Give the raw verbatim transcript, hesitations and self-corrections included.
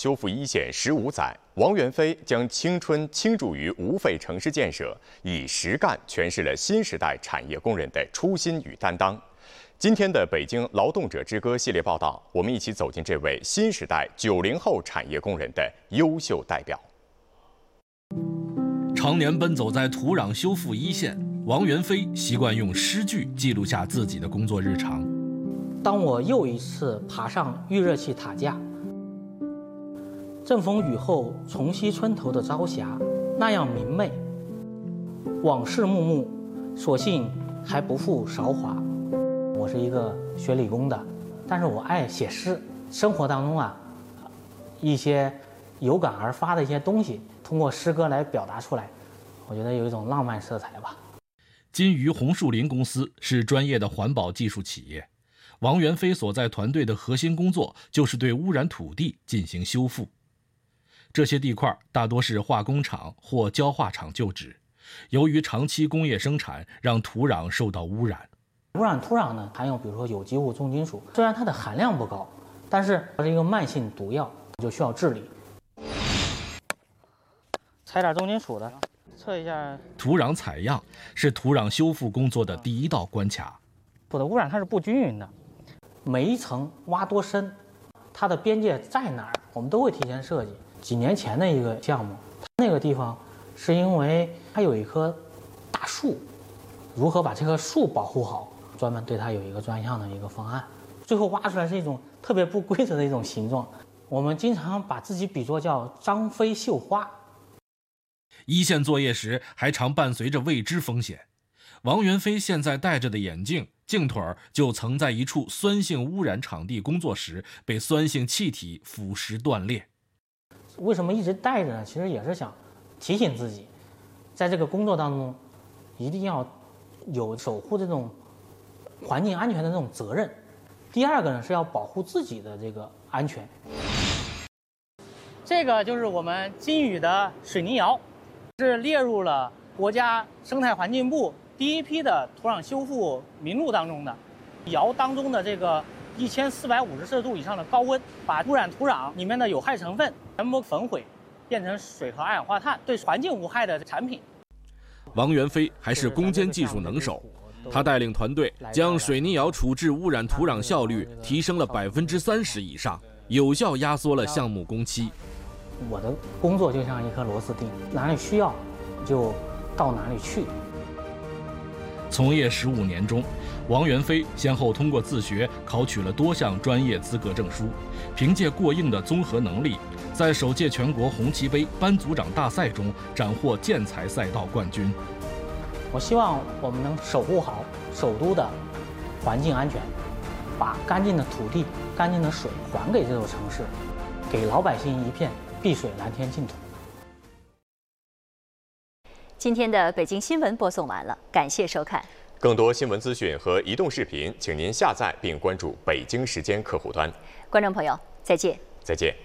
修复一线十五载，王元飞将青春倾注于无废城市建设，以实干诠释了新时代产业工人的初心与担当。今天的《北京劳动者之歌》系列报道，我们一起走进这位新时代九零后产业工人的优秀代表。 常年奔走在土壤修复一线，王元飞习惯用诗句记录下自己的工作日常。 当我又一次爬上预热器塔架，正逢雨后重溪村头的朝霞那样明媚，往事暮暮，所幸还不负韶华。我是一个学理工的，但是我爱写诗，生活当中啊，一些有感而发的一些东西，通过诗歌来表达出来，我觉得有一种浪漫色彩吧。 金鱼红树林公司是专业的环保技术企业，王元飞所在团队的核心工作就是对污染土地进行修复。这些地块大多是化工厂或焦化厂旧址，由于长期工业生产，让土壤受到污染。 污染土壤呢，含有比如说有机物、重金属，虽然它的含量不高，但是它是一个慢性毒药，就需要治理。采点重金属的，测一下。 土壤采样是土壤修复工作的第一道关卡。 土的污染它是不均匀的，每一层挖多深，它的边界在哪儿，我们都会提前设计。几年前的一个项目，那个地方是因为它有一棵大树，如何把这棵树保护好，专门对它有一个专项的一个方案。最后挖出来是一种特别不规则的一种形状，我们经常把自己比作叫张飞绣花。 一线作业时还常伴随着未知风险。王元飞现在戴着的眼镜镜腿儿就曾在一处酸性污染场地工作时被酸性气体腐蚀断裂。 为什么一直戴着呢？其实也是想提醒自己，在这个工作当中一定要有守护这种环境安全的这种责任。第二个呢，是要保护自己的这个安全。这个就是我们金宇的水泥窑，是列入了国家生态环境部第一批的土壤修复名录当中的。窑当中的这个一千四百五十摄氏度以上的高温，把污染土壤里面的有害成分全部焚毁，变成水和二氧化碳，对环境无害的产品。 王元飞还是攻坚技术能手，他带领团队将水泥窑处置污染土壤效率提升了百分之三十以上，有效压缩了项目工期。 我的工作就像一颗螺丝钉，哪里需要就到哪里去。 从业十五年中，王元飞先后通过自学考取了多项专业资格证书，凭借过硬的综合能力，在首届全国红旗杯班组长大赛中斩获建材赛道冠军。 我希望我们能守护好首都的环境安全，把干净的土地、干净的水还给这座城市，给老百姓一片碧水蓝天净土。 今天的北京新闻播送完了，感谢收看。 更多新闻资讯和移动视频，请您下载并关注北京时间客户端。 观众朋友，再见。 再见。